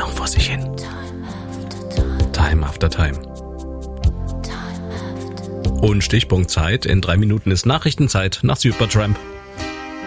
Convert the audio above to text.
Erinnerung vor sich hin. Time after time. Und Stichpunkt Zeit. In 3 Minuten ist Nachrichtenzeit nach Supertramp.